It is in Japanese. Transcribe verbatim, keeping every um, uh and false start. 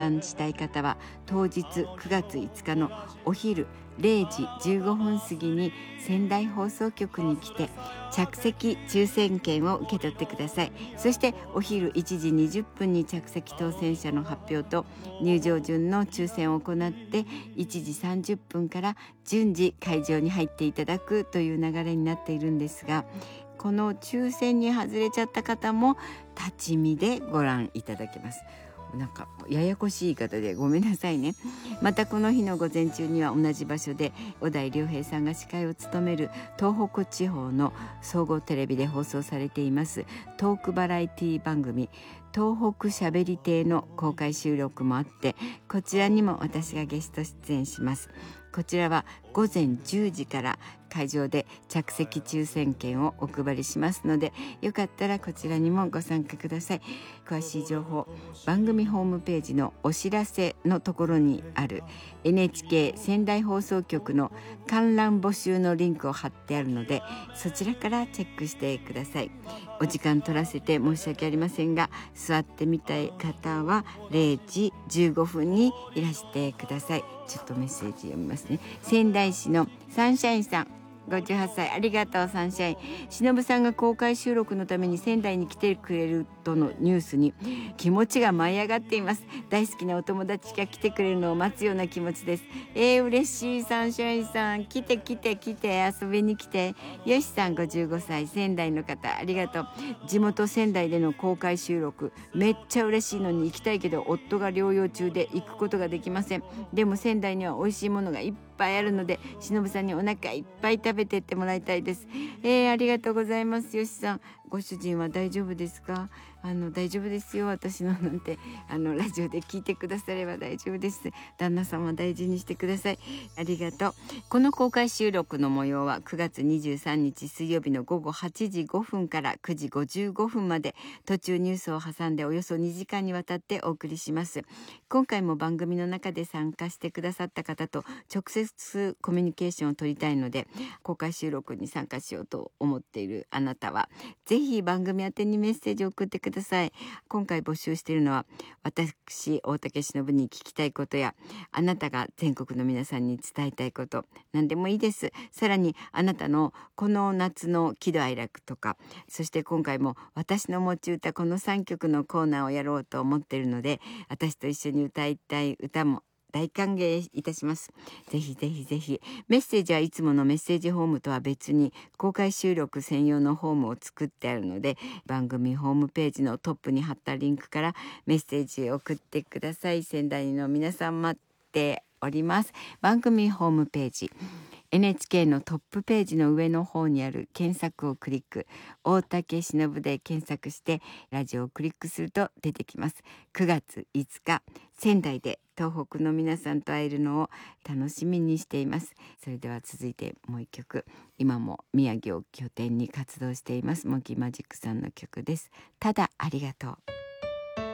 覧したい方は当日くがついつかのお昼れいじじゅうごふん過ぎに仙台放送局に来て着席抽選券を受け取ってください。そしてお昼いちじにじゅっぷんに着席当選者の発表と入場順の抽選を行っていちじさんじゅっぷんから順次会場に入っていただくという流れになっているんですが、この抽選に外れちゃった方も立ち見でご覧いただけます。なんかややこしい言い方でごめんなさいね。またこの日の午前中には同じ場所で小田井良平さんが司会を務める東北地方の総合テレビで放送されていますトークバラエティ番組東北しゃべり亭の公開収録もあって、こちらにも私がゲスト出演します。こちらはごぜんじゅうじから会場で着席抽選券をお配りしますので、よかったらこちらにもご参加ください。詳しい情報、番組ホームページのお知らせのところにある エヌエイチケー 仙台放送局の観覧募集のリンクを貼ってあるので、そちらからチェックしてください。お時間取らせて申し訳ありませんが、座ってみたい方はれいじじゅうごふんにいらしてください。ちょっとメッセージ読みますね。仙台市のサンシャインさん、ごじゅうはっさい、ありがとうサンシャイン。忍さんが公開収録のために仙台に来てくれるとのニュースに気持ちが舞い上がっています。大好きなお友達が来てくれるのを待つような気持ちです。えー、嬉しい。サンシャインさん、来て来て来て遊びに来て。よしさん、ごじゅうごさい、仙台の方、ありがとう。地元仙台での公開収録めっちゃ嬉しいのに行きたいけど夫が療養中で行くことができません。でも仙台には美味しいものがいっぱいいっぱいあるので、忍さんにお腹いっぱい食べてってもらいたいです。えー、ありがとうございます。よしさん、ご主人は大丈夫ですか？あの大丈夫ですよ。私のなんてあのラジオで聞いてくだされば大丈夫です。旦那様大事にしてください。ありがとう。この公開収録の模様はくがつにじゅうさんにち水曜日のごごはちじごふんからくじごじゅうごふんまで、途中ニュースを挟んでおよそにじかんにわたってお送りします。今回も番組の中で参加してくださった方と直接コミュニケーションを取りたいので、公開収録に参加しようと思っているあなたはぜひ番組宛てにメッセージを送ってください。今回募集しているのは、私大竹しのぶに聞きたいことや、あなたが全国の皆さんに伝えたいこと、何でもいいです。さらにあなたのこの夏の喜怒哀楽とか、そして今回も私の持ち歌このさんきょくのコーナーをやろうと思っているので、私と一緒に歌いたい歌も大歓迎いたします。ぜひぜひぜひ。メッセージはいつものメッセージホームとは別に公開収録専用のホームを作ってあるので、番組ホームページのトップに貼ったリンクからメッセージを送ってください。仙台の皆さん待っております。番組ホームページ、エヌエイチケー のトップページの上の方にある検索をクリック、大竹しのぶで検索してラジオをクリックすると出てきます。くがついつか、仙台で東北の皆さんと会えるのを楽しみにしています。それでは続いてもう一曲、今も宮城を拠点に活動していますモギマジックさんの曲です。ただありがとう。